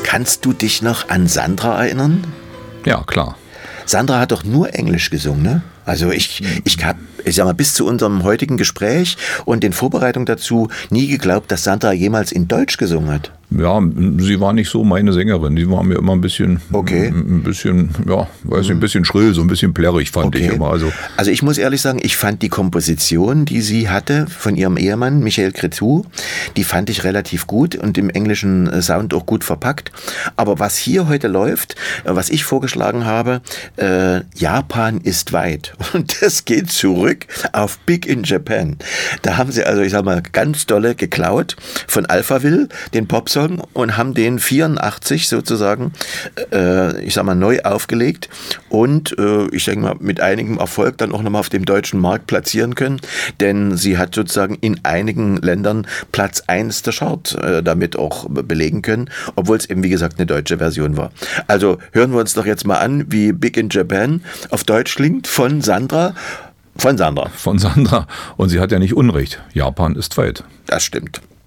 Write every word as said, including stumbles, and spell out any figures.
Kannst du dich noch an Sandra erinnern? Ja, klar. Sandra hat doch nur Englisch gesungen, ne? Also ich, ich habe, ich sag mal, bis zu unserem heutigen Gespräch und den Vorbereitungen dazu nie geglaubt, dass Sandra jemals in Deutsch gesungen hat. Ja, sie war nicht so meine Sängerin. Die war mir immer ein bisschen, okay. ein bisschen, ja, weiß nicht, ein bisschen schrill, so ein bisschen plärrig fand okay. ich immer. Also, also ich muss ehrlich sagen, ich fand die Komposition, die sie hatte von ihrem Ehemann Michael Cretu, die fand ich relativ gut und im englischen Sound auch gut verpackt. Aber was hier heute läuft, was ich vorgeschlagen habe, äh, Japan ist weit. Und das geht zurück auf Big in Japan. Da haben sie also, ich sag mal, ganz dolle geklaut von Alphaville, den Popsong, und haben den vierundachtzig sozusagen, äh, ich sag mal, neu aufgelegt und äh, ich denke mal, mit einigem Erfolg dann auch nochmal auf dem deutschen Markt platzieren können, denn sie hat sozusagen in einigen Ländern Platz eins der Chart äh, damit auch belegen können, obwohl es eben, wie gesagt, eine deutsche Version war. Also hören wir uns doch jetzt mal an, wie Big in Japan auf Deutsch klingt von Sandra. Von Sandra. Von Sandra. Und sie hat ja nicht Unrecht. Japan ist weit. Das stimmt.